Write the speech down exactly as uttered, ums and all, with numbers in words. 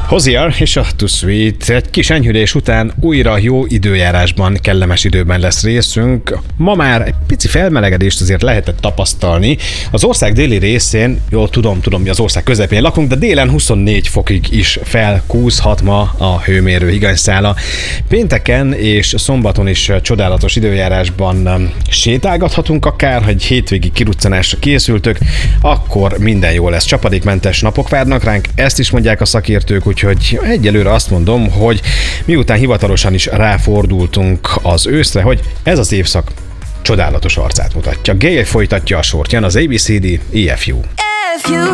Hozier és a Too Sweet. Egy kis enyhülés után újra jó időjárásban, kellemes időben lesz részünk. Ma már egy pici felmelegedést azért lehetett tapasztalni. Az ország déli részén, jól tudom, tudom, mi az ország közepén lakunk, de délen huszonnégy fokig is felkúszhat ma a hőmérő higanyszála. Pénteken és szombaton is csodálatos időjárásban sétálgathatunk akár, hogy hétvégi kiruccanásra készültök, akkor minden jó lesz. Csapadékmentes napok várnak ránk, ezt is mondják a szakértők, úgyhogy egyelőre azt mondom, hogy miután hivatalosan is ráfordultunk az őszre, hogy ez az évszak csodálatos arcát mutatja. Gayle folytatja a sort, jön az á bé cé dé, é ef u.